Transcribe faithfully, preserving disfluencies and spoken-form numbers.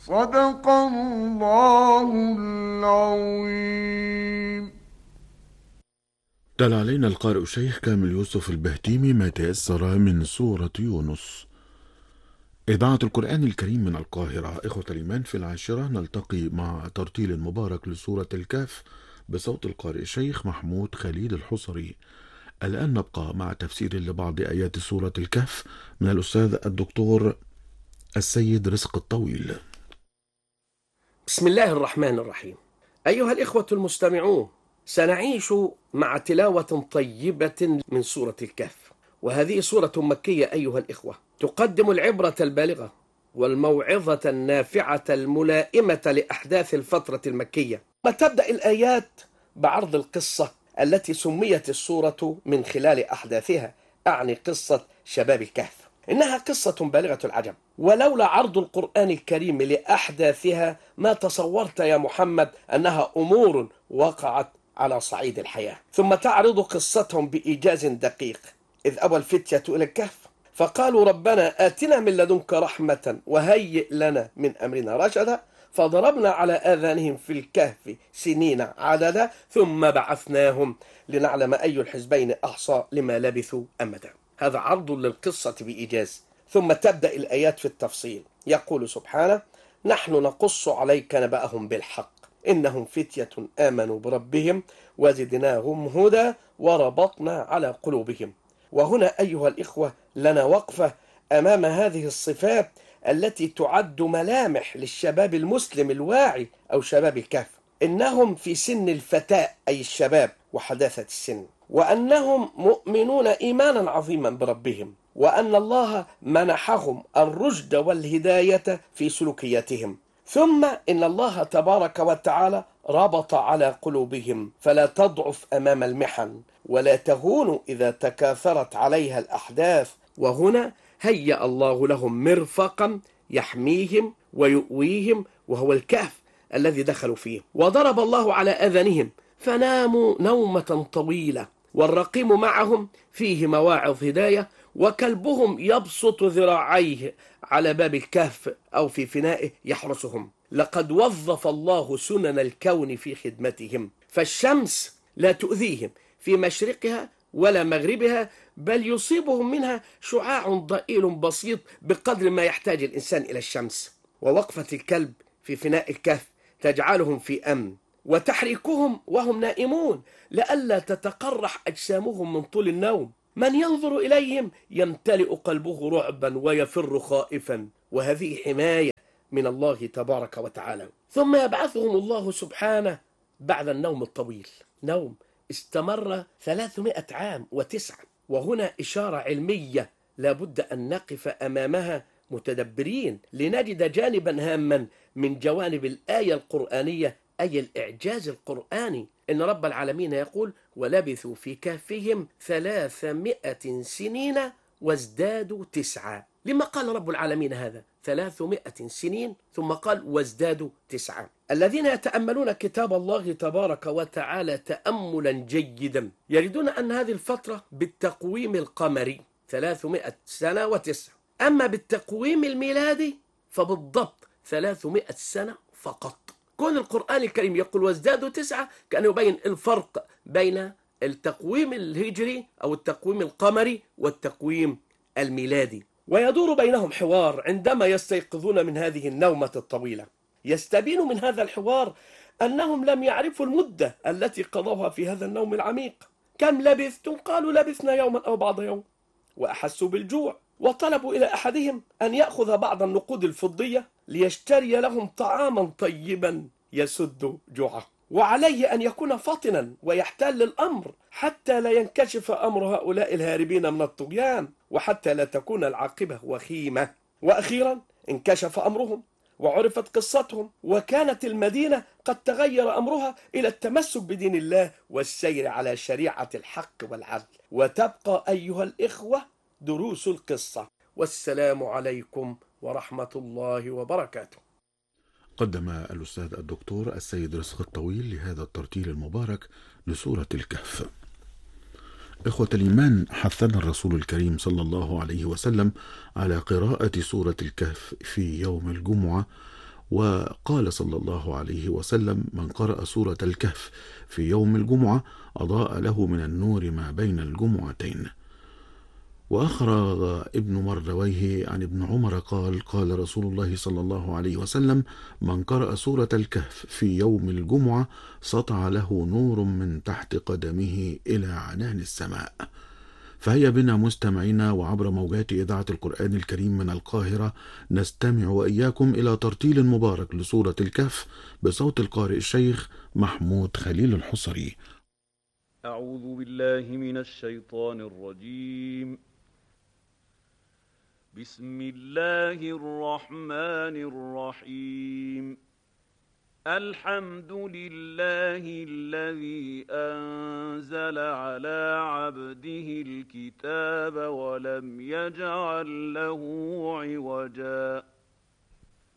صدق الله العظيم. تلا علينا القارئ الشيخ كامل يوسف البهتيمي ما تيسر من سورة يونس. إذاعة القرآن الكريم من القاهرة. إخوة الإيمان، في العاشرة نلتقي مع ترتيل مبارك لسورة الكهف بصوت القارئ الشيخ محمود خليل الحصري. الآن نبقى مع تفسير لبعض آيات سورة الكهف من الأستاذ الدكتور السيد رزق الطويل. بسم الله الرحمن الرحيم. أيها الإخوة المستمعون، سنعيش مع تلاوة طيبة من سورة الكهف، وهذه سورة مكية أيها الإخوة، تقدم العبرة البالغة والموعظة النافعة الملائمة لأحداث الفترة المكية. وتبدأ الآيات بعرض القصة التي سميت السورة من خلال أحداثها، أعني قصة شباب الكهف. إنها قصة بالغة العجب، ولولا عرض القرآن الكريم لأحداثها ما تصورت يا محمد أنها أمور وقعت على صعيد الحياة. ثم تعرض قصتهم بإيجاز دقيق. إذ أبى الفتية إلى الكهف فقالوا ربنا آتنا من لدنك رحمة وهيئ لنا من أمرنا رشدا، فضربنا على آذانهم في الكهف سنين عددا ثم بعثناهم لنعلم أي الحزبين أحصى لما لبثوا أمدا. هذا عرض للقصة بإيجاز. ثم تبدأ الآيات في التفصيل. يقول سبحانه: نحن نقص عليك نبأهم بالحق إنهم فتية آمنوا بربهم وزدناهم هدى وربطنا على قلوبهم. وهنا أيها الإخوة لنا وقفة أمام هذه الصفات التي تعد ملامح للشباب المسلم الواعي أو شباب الكهف. إنهم في سن الفتاة أي الشباب وحداثة السن، وأنهم مؤمنون إيمانا عظيما بربهم، وأن الله منحهم الرشد والهداية في سلوكياتهم. ثم إن الله تبارك وتعالى ربط على قلوبهم فلا تضعف أمام المحن ولا تهون إذا تكاثرت عليها الأحداث. وهنا هيأ الله لهم مرفقا يحميهم ويؤويهم، وهو الكهف الذي دخلوا فيه. وضرب الله على أذانهم فناموا نومة طويلة، والرقيم معهم فيه مواعظ هداية، وكلبهم يبسط ذراعيه على باب الكهف أو في فنائه يحرسهم. لقد وظف الله سنن الكون في خدمتهم، فالشمس لا تؤذيهم في مشرقها ولا مغربها، بل يصيبهم منها شعاع ضئيل بسيط بقدر ما يحتاج الإنسان إلى الشمس. ووقفة الكلب في فناء الكهف تجعلهم في أمن، وتحريكهم وهم نائمون لئلا تتقرح أجسامهم من طول النوم. من ينظر إليهم يمتلئ قلبه رعبا ويفر خائفا، وهذه حماية من الله تبارك وتعالى. ثم يبعثهم الله سبحانه بعد النوم الطويل، نوم استمر ثلاثمائة عام وتسعة. وهنا إشارة علمية لابد أن نقف أمامها متدبرين لنجد جانبا هاما من جوانب الآية القرآنية، أي الإعجاز القرآني. إن رب العالمين يقول: ولبثوا في كهفهم ثلاثمائة سنين وازدادوا تسعة. لما قال رب العالمين هذا ثلاثمائة سنين ثم قال وازدادوا تسعة؟ الذين يتأملون كتاب الله تبارك وتعالى تأملا جيدا يجدون أن هذه الفترة بالتقويم القمري ثلاثمائة سنة وتسعة، أما بالتقويم الميلادي فبالضبط ثلاثمائة سنة فقط. كون القرآن الكريم يقول وازدادوا تسعة كان يبين الفرق بين التقويم الهجري أو التقويم القمري والتقويم الميلادي، ويدور بينهم حوار عندما يستيقظون من هذه النومة الطويلة. يستبين من هذا الحوار أنهم لم يعرفوا المدة التي قضوها في هذا النوم العميق. كم لبثتم؟ قالوا لبثنا يوما أو بعض يوم. وأحسوا بالجوع وطلبوا إلى أحدهم أن يأخذ بعض النقود الفضية ليشتري لهم طعاما طيبا يسد جوعه، وعليه أن يكون فطنا ويحتال الأمر حتى لا ينكشف أمر هؤلاء الهاربين من الطغيان، وحتى لا تكون العاقبة وخيمة. وأخيرا انكشف أمرهم وعرفت قصتهم، وكانت المدينة قد تغير أمرها إلى التمسك بدين الله والسير على شريعة الحق والعدل. وتبقى أيها الإخوة دروس القصة. والسلام عليكم ورحمة الله وبركاته. قدم الأستاذ الدكتور السيد رزق الطويل لهذا الترتيل المبارك لسورة الكهف. إخوة الإيمان، حثنا الرسول الكريم صلى الله عليه وسلم على قراءة سورة الكهف في يوم الجمعة، وقال صلى الله عليه وسلم: من قرأ سورة الكهف في يوم الجمعة أضاء له من النور ما بين الجمعتين. وأخرج ابن مردويه عن ابن عمر قال: قال رسول الله صلى الله عليه وسلم: من قرأ سورة الكهف في يوم الجمعة سطع له نور من تحت قدمه إلى عنان السماء. فهيا بنا مستمعينا وعبر موجات إذاعة القرآن الكريم من القاهرة نستمع وإياكم إلى ترتيل مبارك لسورة الكهف بصوت القارئ الشيخ محمود خليل الحصري. أعوذ بالله من الشيطان الرجيم. بسم الله الرحمن الرحيم. الحمد لله الذي أنزل على عبده الكتاب ولم يجعل له عوجا